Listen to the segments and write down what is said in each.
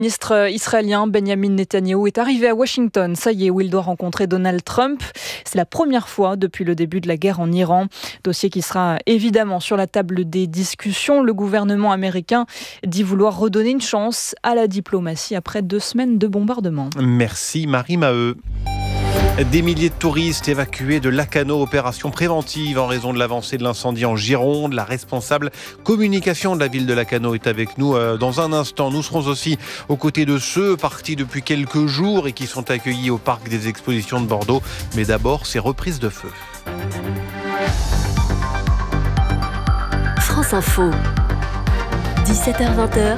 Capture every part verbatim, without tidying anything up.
Le ministre israélien Benjamin Netanyahou est arrivé à Washington, ça y est, où il doit rencontrer Donald Trump. C'est la première fois depuis le début de la guerre en Iran. Dossier qui sera évidemment sur la table des discussions. Le gouvernement américain dit vouloir redonner une chance à la diplomatie après deux semaines de bombardement. Merci Marie Maheu. Des milliers de touristes évacués de Lacanau, opération préventive en raison de l'avancée de l'incendie en Gironde. La responsable communication de la ville de Lacanau est avec nous dans un instant. Nous serons aussi aux côtés de ceux partis depuis quelques jours et qui sont accueillis au parc des expositions de Bordeaux. Mais d'abord, ces reprises de feu. France Info, dix-sept heures vingt.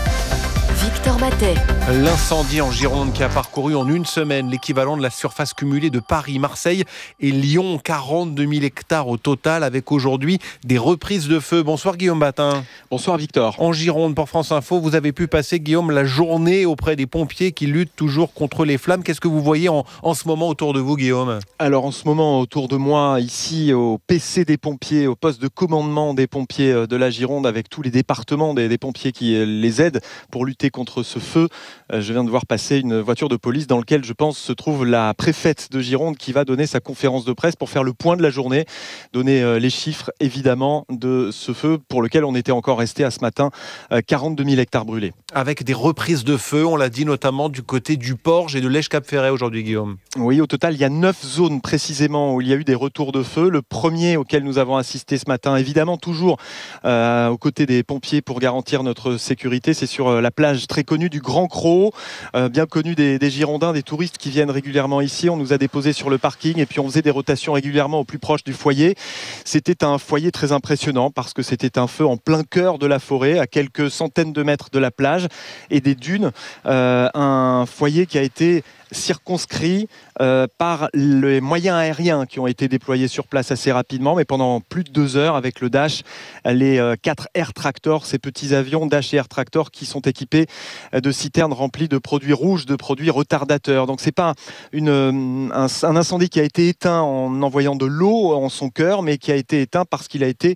Victor Matet. L'incendie en Gironde qui a parcouru en une semaine l'équivalent de la surface cumulée de Paris, Marseille et Lyon. quarante-deux mille hectares au total, avec aujourd'hui des reprises de feu. Bonsoir Guillaume Batin. Bonsoir Victor. En Gironde, pour France Info, vous avez pu passer, Guillaume, la journée auprès des pompiers qui luttent toujours contre les flammes. Qu'est-ce que vous voyez en, en ce moment autour de vous, Guillaume ? Alors en ce moment autour de moi, ici au P C des pompiers, au poste de commandement des pompiers de la Gironde, avec tous les départements des, des pompiers qui les aident pour lutter contre ce feu. Je viens de voir passer une voiture de police dans laquelle, je pense, se trouve la préfète de Gironde qui va donner sa conférence de presse pour faire le point de la journée, donner les chiffres, évidemment, de ce feu pour lequel on était encore resté à ce matin, quarante-deux mille hectares brûlés. Avec des reprises de feu, on l'a dit, notamment du côté du Porge et de l'Èche-Cap-Ferret aujourd'hui, Guillaume. Oui, au total, il y a neuf zones précisément où il y a eu des retours de feu. Le premier auquel nous avons assisté ce matin, évidemment toujours euh, aux côtés des pompiers pour garantir notre sécurité, c'est sur euh, la plage très connue du Grand Croc, euh, bien connue des, des Girondins, des touristes qui viennent régulièrement ici. On nous a déposés sur le parking et puis on faisait des rotations régulièrement au plus proche du foyer. C'était un foyer très impressionnant parce que c'était un feu en plein cœur de la forêt, à quelques centaines de mètres de la plage et des dunes. Euh, un foyer qui a été circonscrit euh, par les moyens aériens qui ont été déployés sur place assez rapidement, mais pendant plus de deux heures avec le Dash, les euh, quatre Air Tractor, ces petits avions Dash et Air Tractor qui sont équipés de citernes remplies de produits rouges, de produits retardateurs. Donc c'est pas une, un, un incendie qui a été éteint en envoyant de l'eau en son cœur, mais qui a été éteint parce qu'il a été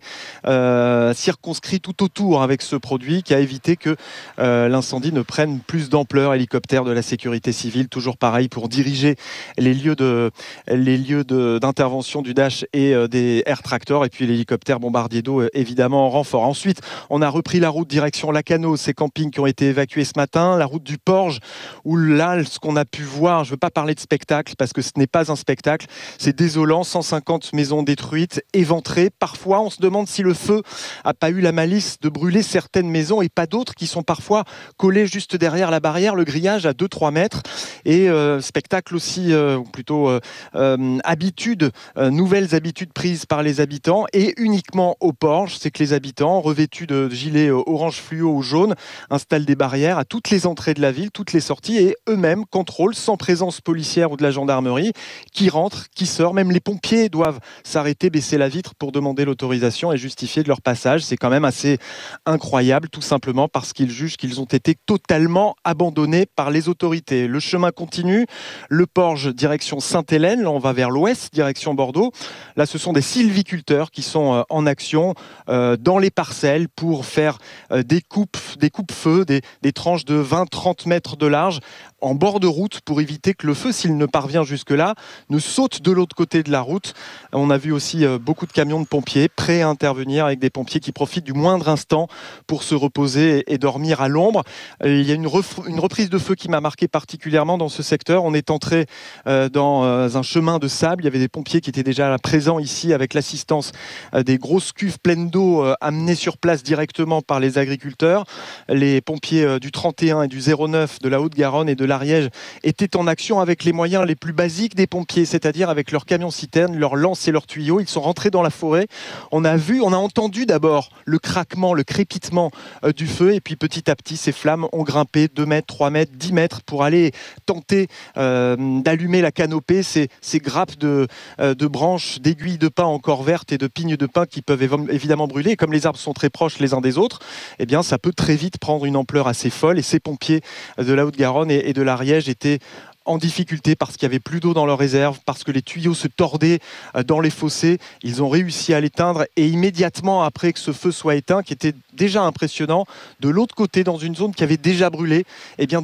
euh, circonscrit tout autour avec ce produit qui a évité que euh, l'incendie ne prenne plus d'ampleur. Hélicoptère de la sécurité civile, toujours pareil pour diriger les lieux, de, les lieux de, d'intervention du Dash et euh, des Air Tractor, et puis l'hélicoptère bombardier d'eau euh, évidemment en renfort. Ensuite, on a repris la route direction Lacanau, ces campings qui ont été évacués ce matin, la route du Porge, où là, ce qu'on a pu voir, je ne veux pas parler de spectacle parce que ce n'est pas un spectacle, c'est désolant, cent cinquante maisons détruites, éventrées. Parfois, on se demande si le feu n'a pas eu la malice de brûler certaines maisons et pas d'autres qui sont parfois collées juste derrière la barrière, le grillage à deux à trois mètres. Et euh, spectacle aussi, euh, ou plutôt euh, euh, habitudes, euh, nouvelles habitudes prises par les habitants et uniquement au Porge, c'est que les habitants, revêtus de gilets euh, orange fluo ou jaune, installent des barrières à toutes les entrées de la ville, toutes les sorties, et eux-mêmes contrôlent sans présence policière ou de la gendarmerie qui rentre, qui sort. Même les pompiers doivent s'arrêter, baisser la vitre pour demander l'autorisation et justifier de leur passage. C'est quand même assez incroyable, tout simplement parce qu'ils jugent qu'ils ont été totalement abandonnés par les autorités. Le chemin continue, le Porge direction Sainte-Hélène, là on va vers l'ouest, direction Bordeaux. Là ce sont des sylviculteurs qui sont euh, en action euh, dans les parcelles pour faire euh, des coupes, des coupes-feu, des, des tranches de vingt à trente mètres de large en bord de route pour éviter que le feu, s'il ne parvient jusque-là, ne saute de l'autre côté de la route. On a vu aussi euh, beaucoup de camions de pompiers prêts à intervenir, avec des pompiers qui profitent du moindre instant pour se reposer et, et dormir à l'ombre. Euh, il y a une, ref- une reprise de feu qui m'a marqué particulièrement dans ce secteur. On est entré euh, dans euh, un chemin de sable. Il y avait des pompiers qui étaient déjà présents ici avec l'assistance euh, des grosses cuves pleines d'eau euh, amenées sur place directement par les agriculteurs. Les pompiers euh, du trente et un et du zéro neuf de la Haute-Garonne et de l'Ariège étaient en action avec les moyens les plus basiques des pompiers, c'est-à-dire avec leurs camions-citernes, leurs lances et leurs tuyaux. Ils sont rentrés dans la forêt. On a vu, on a entendu d'abord le craquement, le crépitement euh, du feu, et puis petit à petit, ces flammes ont grimpé deux mètres, trois mètres, dix mètres pour aller tenter euh, d'allumer la canopée, ces, ces grappes de, euh, de branches, d'aiguilles de pin encore vertes et de pignes de pin qui peuvent év- évidemment brûler. Et comme les arbres sont très proches les uns des autres, eh bien, ça peut très vite prendre une ampleur assez folle. Et ces pompiers de la Haute-Garonne et, et de l'Ariège étaient en difficulté parce qu'il n'y avait plus d'eau dans leur réserve, parce que les tuyaux se tordaient dans les fossés. Ils ont réussi à l'éteindre et immédiatement après que ce feu soit éteint, qui était déjà impressionnant, de l'autre côté, dans une zone qui avait déjà brûlé, eh bien,